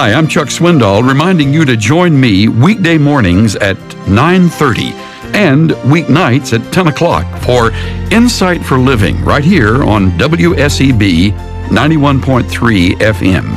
Hi, I'm Chuck Swindoll, reminding you to join me weekday mornings at 9:30 and weeknights at 10 o'clock for Insight for Living right here on WSEB 91.3 FM.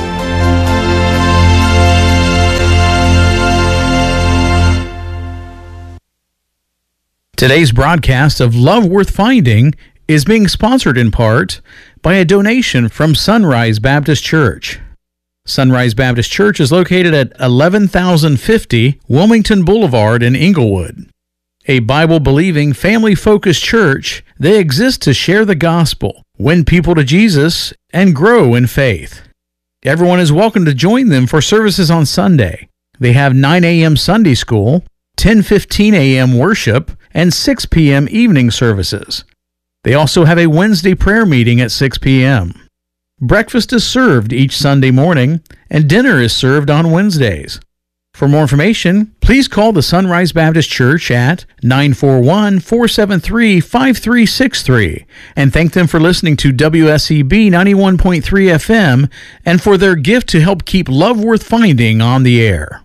Today's broadcast of Love Worth Finding is being sponsored in part by a donation from Sunrise Baptist Church. Sunrise Baptist Church is located at 11,050 Wilmington Boulevard in Inglewood. A Bible-believing, family-focused church, they exist to share the gospel, win people to Jesus, and grow in faith. Everyone is welcome to join them for services on Sunday. They have 9 a.m. Sunday school, 10:15 a.m. worship, and 6 p.m. evening services. They also have a Wednesday prayer meeting at 6 p.m. Breakfast is served each Sunday morning, and dinner is served on Wednesdays. For more information, please call the Sunrise Baptist Church at 941-473-5363 and thank them for listening to WSEB 91.3 FM and for their gift to help keep Love Worth Finding on the air.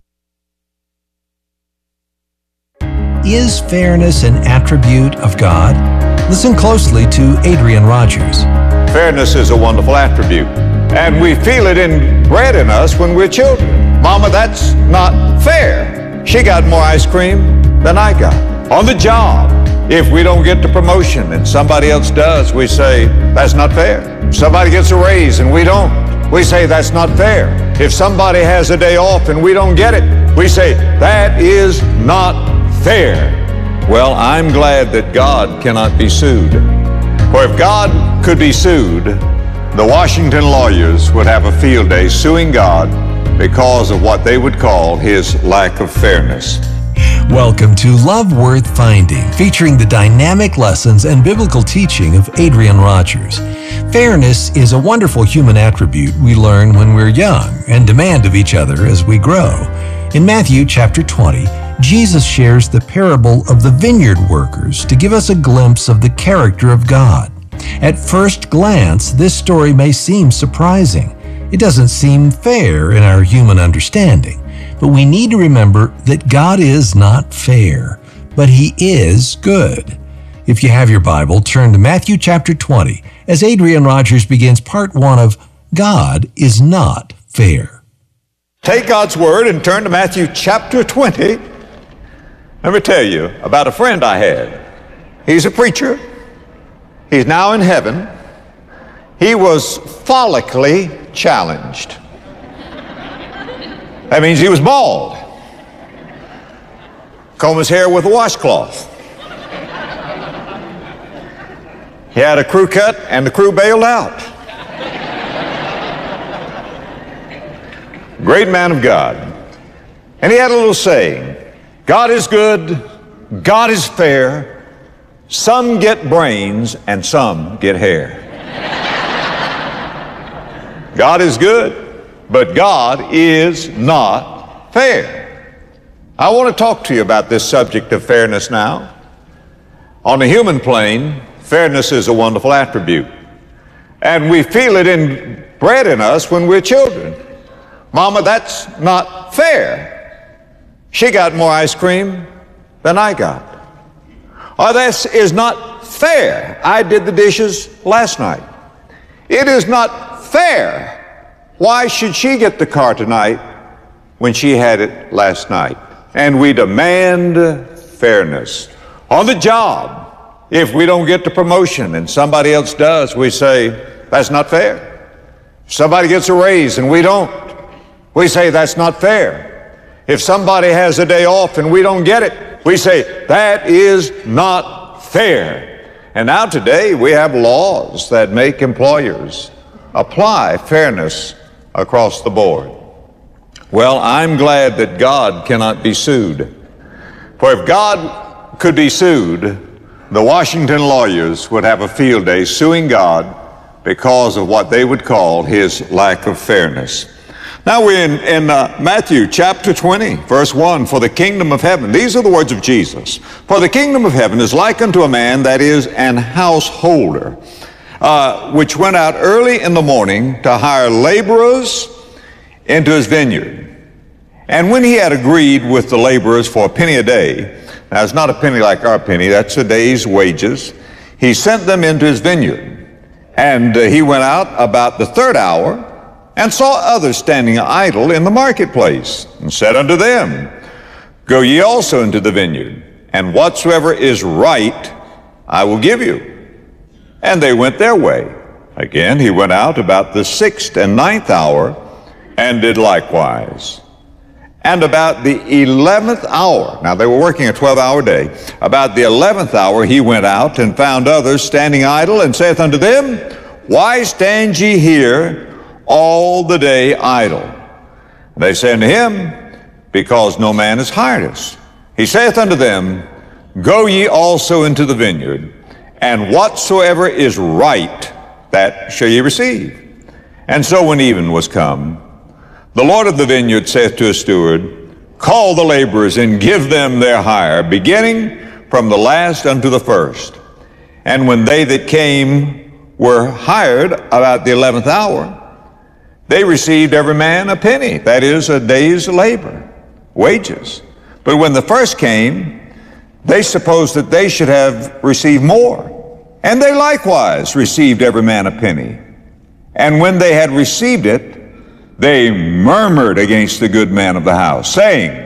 Is fairness an attribute of God? Listen closely to Adrian Rogers. Fairness is a wonderful attribute, and we feel it inbred in us when we're children. Mama, that's not fair. She got more ice cream than I got. On the job, if we don't get the promotion and somebody else does, we say, that's not fair. If somebody gets a raise and we don't, we say, that's not fair. If somebody has a day off and we don't get it, we say, that is not fair. Well, I'm glad that God cannot be sued. For if God could be sued, the Washington lawyers would have a field day suing God because of what they would call his lack of fairness. Welcome to Love Worth Finding, featuring the dynamic lessons and biblical teaching of Adrian Rogers. Fairness is a wonderful human attribute we learn when we're young and demand of each other as we grow. In Matthew chapter 20, Jesus shares the parable of the vineyard workers to give us a glimpse of the character of God. At first glance, this story may seem surprising. It doesn't seem fair in our human understanding. But we need to remember that God is not fair, but He is good. If you have your Bible, turn to Matthew chapter 20 as Adrian Rogers begins part 1 of God is Not Fair. Take God's Word and turn to Matthew chapter 20. Let me tell you about a friend I had. He's a preacher. He's now in heaven. He was follically challenged. That means he was bald. Comb his hair with a washcloth. He had a crew cut and the crew bailed out. Great man of God. And he had a little saying, God is good, God is fair, some get brains and some get hair. God is good, but God is not fair. I want to talk to you about this subject of fairness now. On the human plane, fairness is a wonderful attribute. And we feel it inbred in us when we're children. Mama, that's not fair. She got more ice cream than I got. Or this is not fair. I did the dishes last night. It is not fair. Why should she get the car tonight when she had it last night? And we demand fairness. On the job, if we don't get the promotion and somebody else does, we say, that's not fair. If somebody gets a raise and we don't, we say, that's not fair. If somebody has a day off and we don't get it, we say, that is not fair. And now today we have laws that make employers apply fairness across the board. Well, I'm glad that God cannot be sued. For if God could be sued, the Washington lawyers would have a field day suing God because of what they would call his lack of fairness. Now we're in Matthew chapter 20, verse 1, for the kingdom of heaven. These are the words of Jesus. For the kingdom of heaven is like unto a man that is an householder, which went out early in the morning to hire laborers into his vineyard. And when he had agreed with the laborers for a penny a day, now it's not a penny like our penny, that's a day's wages, he sent them into his vineyard. And he went out about the third hour and saw others standing idle in the marketplace, and said unto them, Go ye also into the vineyard, and whatsoever is right I will give you. And they went their way. Again he went out about the sixth and ninth hour, and did likewise. And about the 11th hour, now they were working a 12-hour day, about the 11th hour he went out and found others standing idle, and saith unto them, Why stand ye here all the day idle? They say unto him, Because no man has hired us. He saith unto them, Go ye also into the vineyard, and whatsoever is right, that shall ye receive. And so when even was come, the Lord of the vineyard saith to his steward, Call the laborers and give them their hire, beginning from the last unto the first. And when they that came were hired about the 11th hour, they received every man a penny, that is, a day's labor, wages. But when the first came, they supposed that they should have received more. And they likewise received every man a penny. And when they had received it, they murmured against the good man of the house, saying,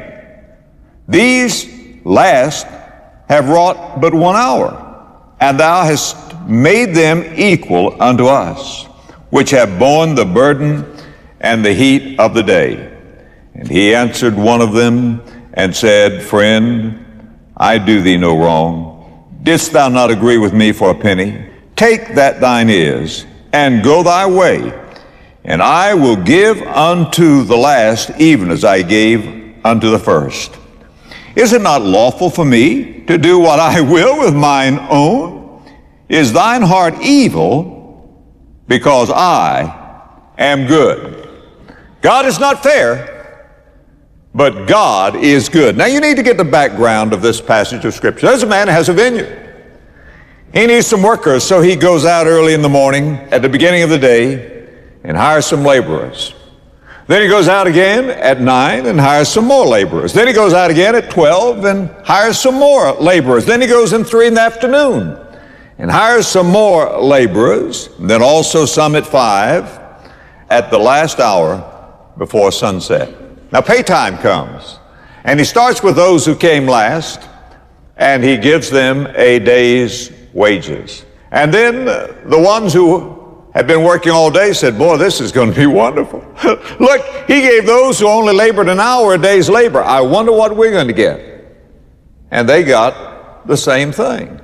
These last have wrought but 1 hour, and thou hast made them equal unto us, which have borne the burden and the heat of the day. And he answered one of them and said, Friend, I do thee no wrong. Didst thou not agree with me for a penny? Take that thine is, and go thy way, and I will give unto the last even as I gave unto the first. Is it not lawful for me to do what I will with mine own? Is thine heart evil because I am good? God is not fair, but God is good. Now you need to get the background of this passage of Scripture. There's a man who has a vineyard. He needs some workers, so he goes out early in the morning at the beginning of the day and hires some laborers. Then he goes out again at 9 and hires some more laborers. Then he goes out again at 12 and hires some more laborers. Then he goes in 3 in the afternoon and hires some more laborers. And then also some at 5 at the last hour before sunset. Now pay time comes, and he starts with those who came last, and he gives them a day's wages. And then the ones who had been working all day said, Boy, this is going to be wonderful. Look, he gave those who only labored an hour a day's labor. I wonder what we're going to get. And they got the same thing.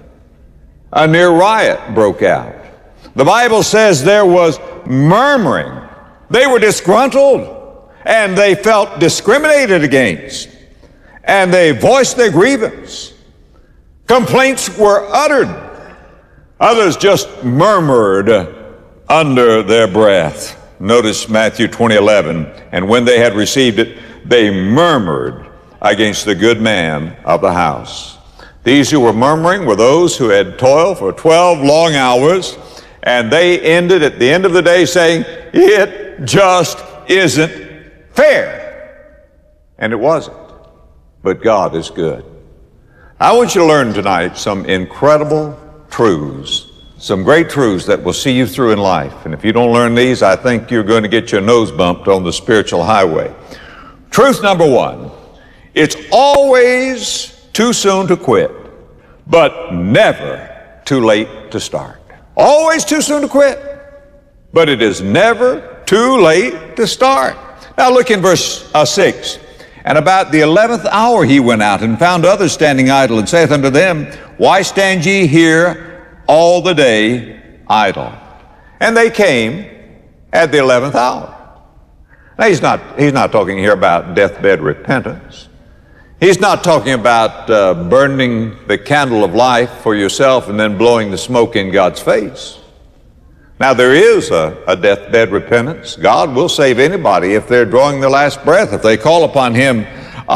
A near riot broke out. The Bible says there was murmuring. They were disgruntled, and they felt discriminated against, and they voiced their grievance. Complaints were uttered. Others just murmured under their breath. Notice Matthew 20:11. And when they had received it, they murmured against the good man of the house. These who were murmuring were those who had toiled for 12 long hours, and they ended at the end of the day saying, It just isn't fair. And it wasn't. But God is good. I want you to learn tonight some incredible truths, some great truths that will see you through in life. And if you don't learn these, I think you're going to get your nose bumped on the spiritual highway. Truth number 1, it's always too soon to quit, but never too late to start. Always too soon to quit, but it is never too late to start. Now look in verse 6. And about the 11th hour he went out and found others standing idle, and saith unto them, Why stand ye here all the day idle? And they came at the 11th hour. Now he's not talking here about deathbed repentance. He's not talking about burning the candle of life for yourself and then blowing the smoke in God's face. Now there is a deathbed repentance. God will save anybody if they're drawing their last breath, if they call upon Him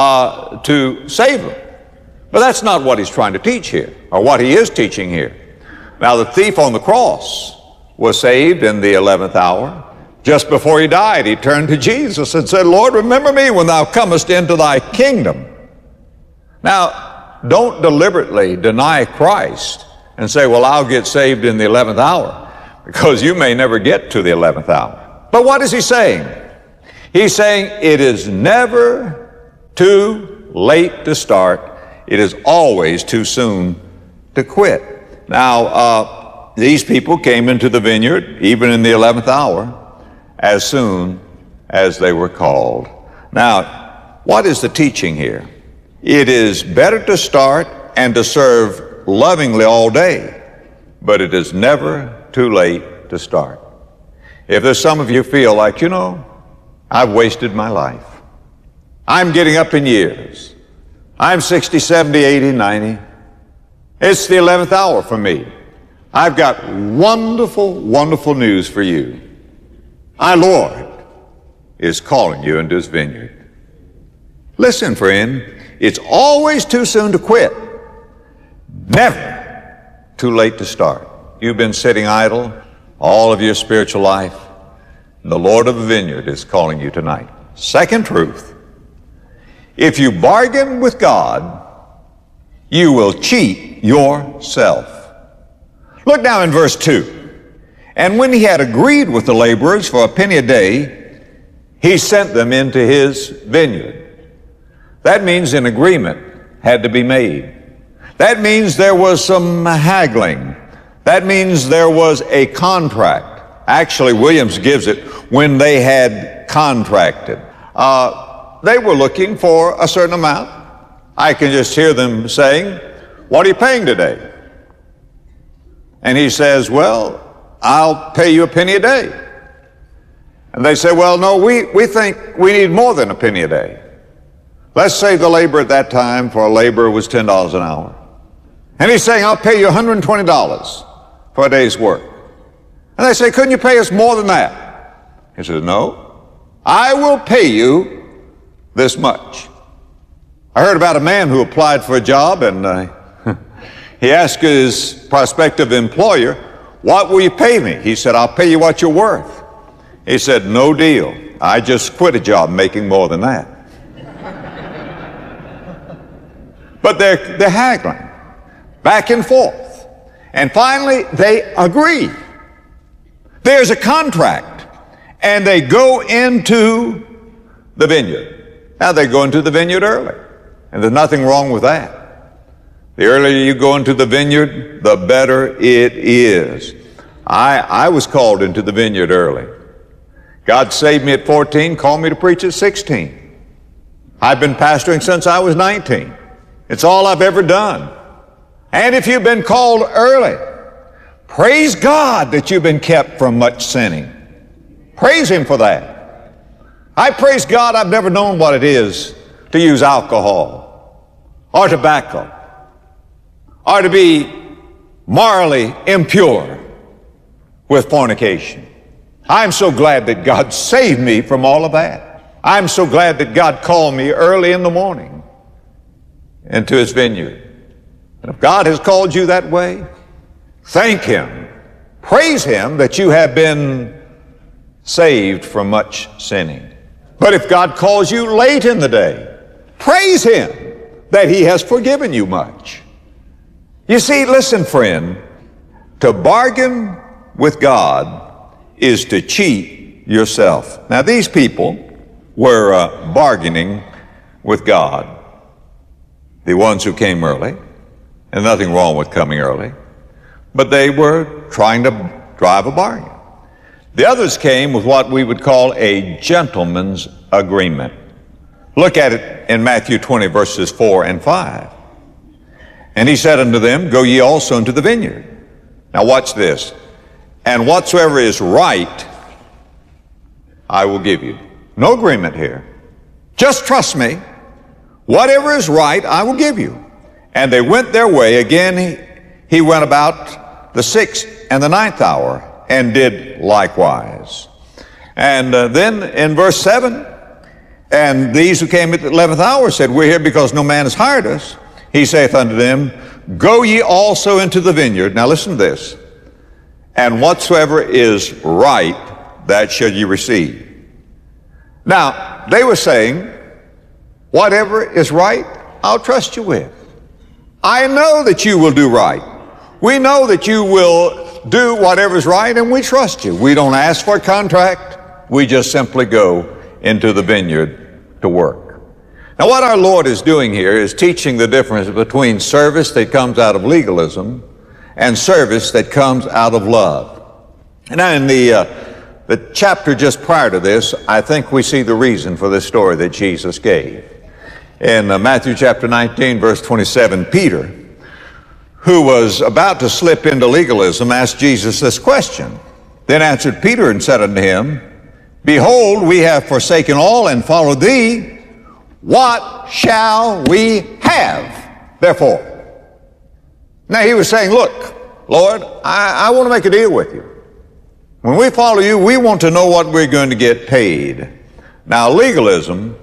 to save them. But that's not what he's trying to teach here, or what he is teaching here. Now the thief on the cross was saved in the 11th hour. Just before he died, he turned to Jesus and said, Lord, remember me when thou comest into thy kingdom. Now, don't deliberately deny Christ and say, well, I'll get saved in the 11th hour, because you may never get to the 11th hour. But what is he saying? He's saying it is never too late to start. It is always too soon to quit. Now, these people came into the vineyard, even in the 11th hour, as soon as they were called. Now, what is the teaching here? It is better to start and to serve lovingly all day, but it is never too late to start. If there's some of you feel like, I've wasted my life. I'm getting up in years. I'm 60, 70, 80, 90. It's the 11th hour for me. I've got wonderful, wonderful news for you. Our Lord is calling you into His vineyard. Listen, friend, it's always too soon to quit. Never too late to start. You've been sitting idle all of your spiritual life. The Lord of the vineyard is calling you tonight. Second truth, if you bargain with God, you will cheat yourself. Look now in verse 2. And when he had agreed with the laborers for a penny a day, he sent them into his vineyard. That means an agreement had to be made. That means there was some haggling. That means there was a contract. Actually, Williams gives it when they had contracted. They were looking for a certain amount. I can just hear them saying, what are you paying today? And he says, well, I'll pay you a penny a day. And they say, well, no, we think we need more than a penny a day. Let's say the labor at that time for a laborer was $10 an hour. And he's saying, I'll pay you $120 for a day's work. And they say, couldn't you pay us more than that? He says, no, I will pay you this much. I heard about a man who applied for a job, and he asked his prospective employer, what will you pay me? He said, I'll pay you what you're worth. He said, no deal. I just quit a job making more than that. But they're haggling back and forth. And finally, they agree. There's a contract, and they go into the vineyard. Now, they go into the vineyard early, and there's nothing wrong with that. The earlier you go into the vineyard, the better it is. I was called into the vineyard early. God saved me at 14, called me to preach at 16. I've been pastoring since I was 19. It's all I've ever done. And if you've been called early, praise God that you've been kept from much sinning. Praise Him for that. I praise God I've never known what it is to use alcohol or tobacco, or to be morally impure with fornication. I'm so glad that God saved me from all of that. I'm so glad that God called me early in the morning into His vineyard. And if God has called you that way, thank Him. Praise Him that you have been saved from much sinning. But if God calls you late in the day, praise Him that He has forgiven you much. You see, listen, friend, to bargain with God is to cheat yourself. Now, these people were bargaining with God, the ones who came early, and nothing wrong with coming early, but they were trying to drive a bargain. The others came with what we would call a gentleman's agreement. Look at it in Matthew 20, verses 4 and 5. And he said unto them, go ye also into the vineyard. Now watch this. And whatsoever is right, I will give you. No agreement here. Just trust me. Whatever is right, I will give you. And they went their way. Again, he went about the 6th and the 9th hour and did likewise. And then in verse 7, and these who came at the 11th hour said, we're here because no man has hired us. He saith unto them, go ye also into the vineyard. Now listen to this. And whatsoever is right, that shall ye receive. Now, they were saying, whatever is right, I'll trust you with. I know that you will do right. We know that you will do whatever's right, and we trust you. We don't ask for a contract. We just simply go into the vineyard to work. Now, what our Lord is doing here is teaching the difference between service that comes out of legalism and service that comes out of love. Now, in the chapter just prior to this, I think we see the reason for this story that Jesus gave. In Matthew chapter 19, verse 27, Peter, who was about to slip into legalism, asked Jesus this question. Then answered Peter and said unto him, Behold, we have forsaken all and followed thee. What shall we have, therefore? Now he was saying, look, Lord, I want to make a deal with you. When we follow you, we want to know what we're going to get paid. Now, legalism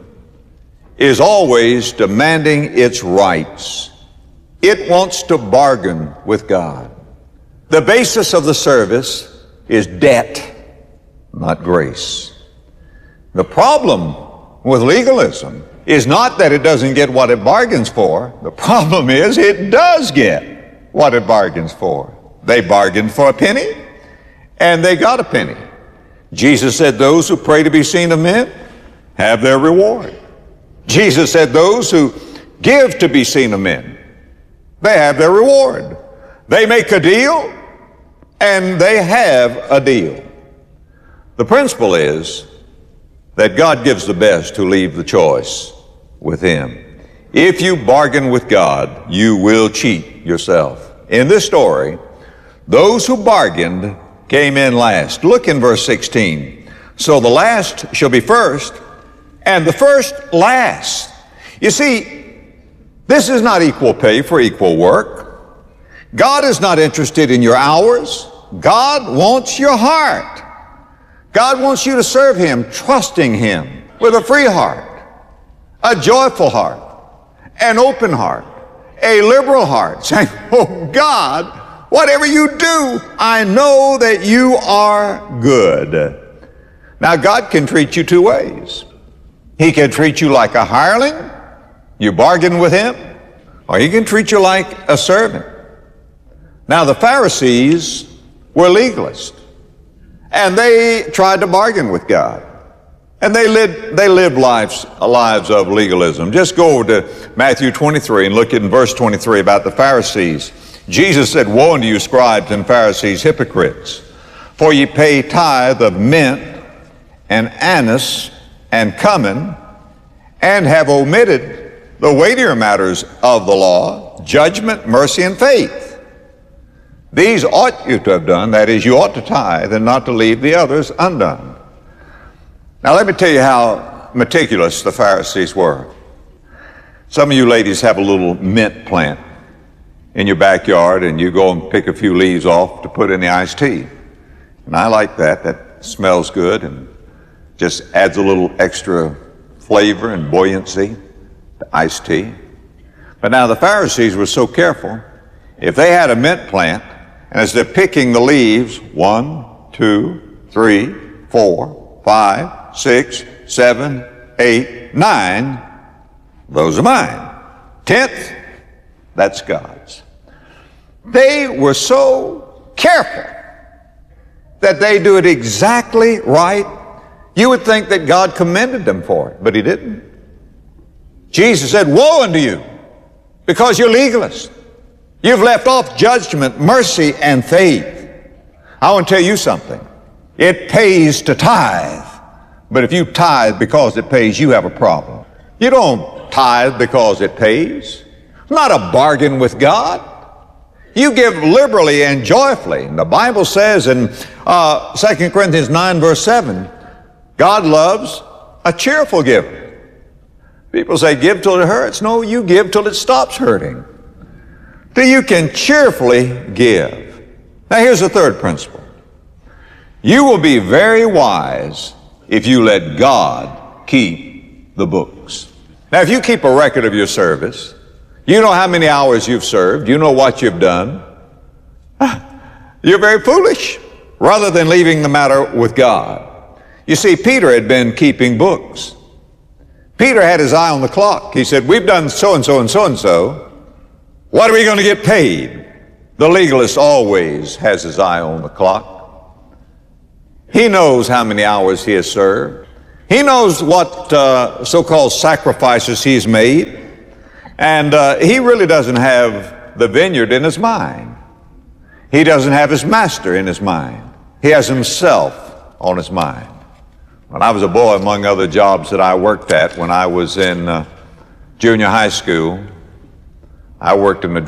is always demanding its rights. It wants to bargain with God. The basis of the service is debt, not grace. The problem with legalism is not that it doesn't get what it bargains for. The problem is it does get what it bargains for. They bargained for a penny, and they got a penny. Jesus said, those who pray to be seen of men have their reward. Jesus said, those who give to be seen of men, they have their reward. They make a deal, and they have a deal. The principle is that God gives the best who leave the choice with Him. If you bargain with God, you will cheat yourself. In this story, those who bargained came in last. Look in verse 16. So the last shall be first, and the first last. You see, this is not equal pay for equal work. God is not interested in your hours. God wants your heart. God wants you to serve Him, trusting Him with a free heart, a joyful heart, an open heart, a liberal heart, saying, oh God, whatever you do, I know that you are good. Now, God can treat you two ways. He can treat you like a hireling, you bargain with Him, or He can treat you like a servant. Now, the Pharisees were legalists, and they tried to bargain with God. And they lived lives of legalism. Just go over to Matthew 23 and look in verse 23 about the Pharisees. Jesus said, Woe unto you, scribes and Pharisees, hypocrites, for ye pay tithe of mint and anise and cumin, and have omitted the weightier matters of the law, judgment, mercy, and faith. These ought you to have done, that is, you ought to tithe and not to leave the others undone. Now let me tell you how meticulous the Pharisees were. Some of you ladies have a little mint plant in your backyard, and you go and pick a few leaves off to put in the iced tea. And I like that. That smells good and just adds a little extra flavor and buoyancy to iced tea. But now the Pharisees were so careful. If they had a mint plant, and as they're picking the leaves, 1, 2, 3, 4, 5, 6, 7, 8, 9, those are mine. 10th, that's God's. They were so careful that they do it exactly right. You would think that God commended them for it, but He didn't. Jesus said, Woe unto you, because you're legalists. You've left off judgment, mercy, and faith. I want to tell you something. It pays to tithe. But if you tithe because it pays, you have a problem. You don't tithe because it pays. It's not a bargain with God. You give liberally and joyfully. And the Bible says in 2 Corinthians 9, verse 7, God loves a cheerful giver. People say, give till it hurts. No, you give till it stops hurting. Till you can cheerfully give. Now here's the third principle. You will be very wise if you let God keep the books. Now, if you keep a record of your service, you know how many hours you've served, you know what you've done, you're very foolish. Rather than leaving the matter with God, You see, Peter had been keeping books. Peter had his eye on the clock. He said, we've done so-and-so and so-and-so. What are we going to get paid? The legalist always has his eye on the clock. He knows how many hours he has served. He knows what so-called sacrifices he's made. And he really doesn't have the vineyard in his mind. He doesn't have his master in his mind. He has himself on his mind. When I was a boy, among other jobs that I worked at when I was in junior high school, I worked in the